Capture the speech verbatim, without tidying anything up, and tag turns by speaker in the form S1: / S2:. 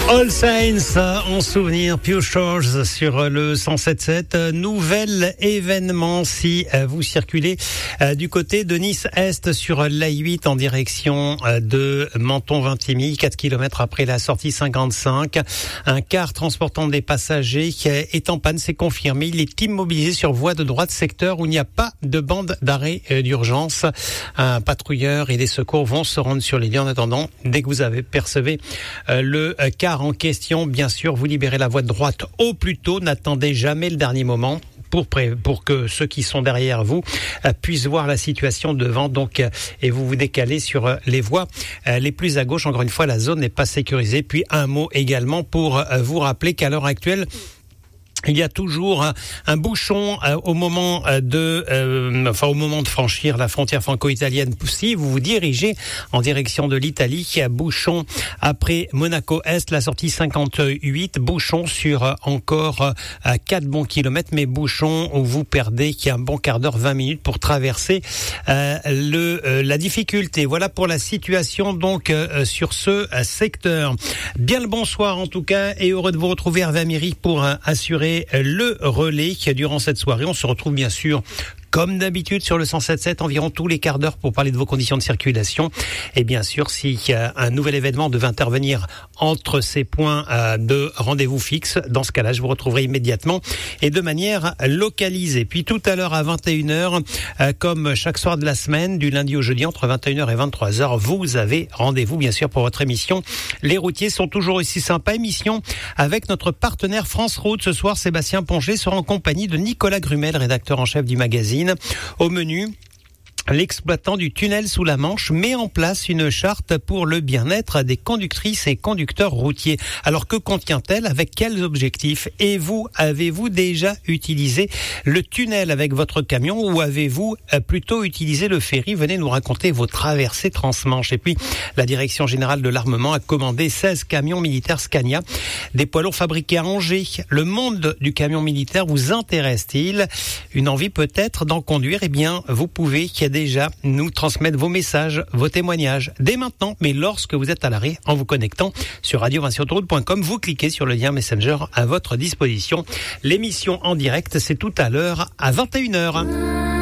S1: All Saints en souvenir, Pure Shores sur le cent sept sept. Nouvel événement si vous circulez du côté de Nice-Est sur l'A huit en direction de Menton-Vintimille, quatre kilomètres après la sortie cinquante-cinq. Un car transportant des passagers est en panne, c'est confirmé. Il est immobilisé sur voie de droite, secteur où il n'y a pas de bande d'arrêt d'urgence. Un patrouilleur et des secours vont se rendre sur les lieux. En attendant, dès que vous avez percevé le car en question, bien sûr, vous libérez la voie de droite au plus tôt. N'attendez jamais le dernier moment pour pour que ceux qui sont derrière vous puissent voir la situation devant. Donc, et vous vous décalez sur les voies les plus à gauche. Encore une fois, la zone n'est pas sécurisée. Puis un mot également pour vous rappeler qu'à l'heure actuelle, il y a toujours un, un bouchon euh, au moment de, euh, enfin au moment de franchir la frontière franco-italienne. Si vous vous dirigez en direction de l'Italie, il y a bouchon après Monaco-Est, la sortie cinquante-huit, bouchon sur euh, encore euh, quatre bons kilomètres, mais bouchon où vous perdez qui a un bon quart d'heure, vingt minutes pour traverser euh, le euh, la difficulté. Voilà pour la situation donc euh, sur ce euh, secteur. Bien le bonsoir en tout cas et heureux de vous retrouver Hervé Amiri pour euh, assurer le relais durant cette soirée. On se retrouve bien sûr comme d'habitude sur le cent sept sept environ tous les quarts d'heure pour parler de vos conditions de circulation. Et bien sûr, si un nouvel événement devait intervenir entre ces points de rendez-vous fixe, dans ce cas-là, je vous retrouverai immédiatement et de manière localisée. Puis tout à l'heure à vingt et une heures, comme chaque soir de la semaine, du lundi au jeudi, entre vingt et une heures et vingt-trois heures, vous avez rendez-vous bien sûr pour votre émission. Les routiers sont toujours aussi sympas. Émission avec notre partenaire France Route. Ce soir, Sébastien Ponget sera en compagnie de Nicolas Grumel, rédacteur en chef du magazine. Au menu, l'exploitant du tunnel sous la Manche met en place une charte pour le bien-être des conductrices et conducteurs routiers. Alors que contient-elle? Avec quels objectifs? Et vous, avez-vous déjà utilisé le tunnel avec votre camion ou avez-vous plutôt utilisé le ferry? Venez nous raconter vos traversées transmanche. Et puis, la Direction Générale de l'Armement a commandé seize camions militaires Scania, des poids lourds fabriqués à Angers. Le monde du camion militaire vous intéresse-t-il? Une envie peut-être d'en conduire? Eh bien, vous pouvez déjà nous transmettre vos messages, vos témoignages dès maintenant, mais lorsque vous êtes à l'arrêt, en vous connectant sur radio vingt sur autoroute point com, vous cliquez sur le lien Messenger à votre disposition. L'émission en direct, c'est tout à l'heure à vingt et une heures.